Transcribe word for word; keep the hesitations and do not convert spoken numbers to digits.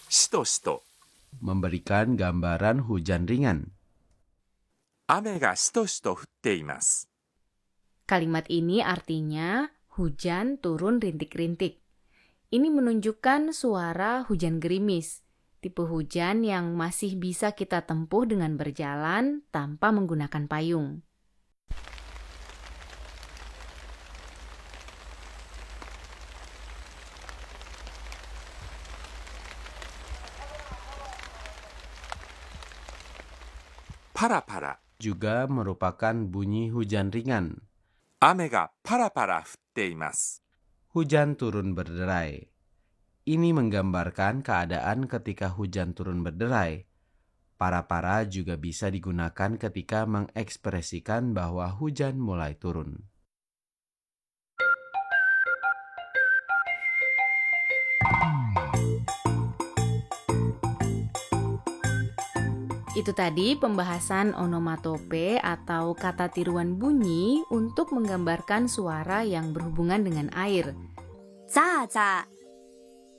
しとしと memberikan gambaran hujan ringan. 雨がしとしと降っています。 Kalimat ini artinya hujan turun rintik-rintik. Ini menunjukkan suara hujan gerimis, tipe hujan yang masih bisa kita tempuh dengan berjalan tanpa menggunakan payung. Para-para Juga merupakan bunyi hujan ringan. 雨がパラパラ降っています。 Hujan turun berderai. Ini menggambarkan keadaan ketika hujan turun berderai. Para-para juga bisa digunakan ketika mengekspresikan bahwa hujan mulai turun. Itu tadi pembahasan onomatope atau kata tiruan bunyi untuk menggambarkan suara yang berhubungan dengan air. ザーザー